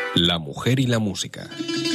La mujer y la música.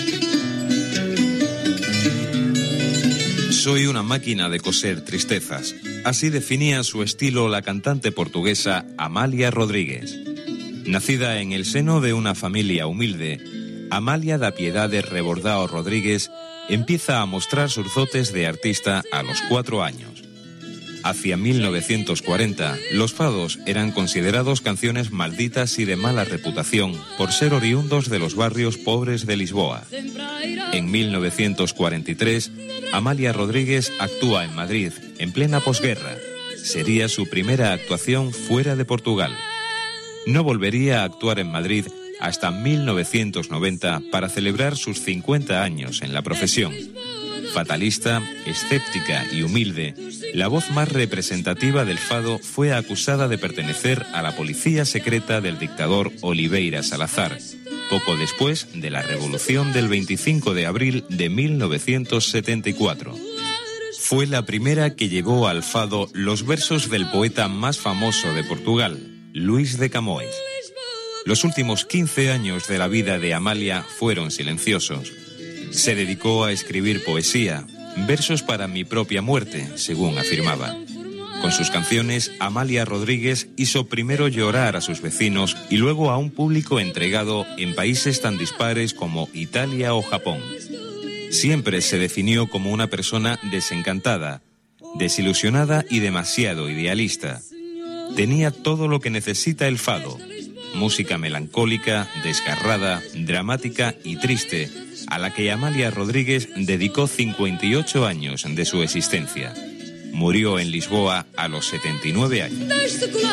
Soy una máquina de coser tristezas. Así definía su estilo la cantante portuguesa Amália Rodríguez. Nacida en el seno de una familia humilde, Amália da Piedade Rebordao Rodríguez empieza a mostrar sus dotes de artista a los 4 años. Hacia 1940, los fados eran considerados canciones malditas y de mala reputación por ser oriundos de los barrios pobres de Lisboa. En 1943, Amália Rodríguez actúa en Madrid, en plena posguerra. Sería su primera actuación fuera de Portugal. No volvería a actuar en Madrid hasta 1990 para celebrar sus 50 años en la profesión. Fatalista, escéptica y humilde, la voz más representativa del fado fue acusada de pertenecer a la policía secreta del dictador Oliveira Salazar, poco después de la revolución del 25 de abril de 1974. Fue la primera que llevó al fado los versos del poeta más famoso de Portugal, Luís de Camões. Los últimos 15 años de la vida de Amália fueron silenciosos. Se dedicó a escribir poesía, versos para mi propia muerte, según afirmaba. Con sus canciones, Amália Rodríguez hizo primero llorar a sus vecinos y luego a un público entregado en países tan dispares como Italia o Japón. Siempre se definió como una persona desencantada, desilusionada y demasiado idealista. Tenía todo lo que necesita el fado: música melancólica, desgarrada, dramática y triste, a la que Amália Rodríguez dedicó 58 años de su existencia. Murió en Lisboa a los 79 años.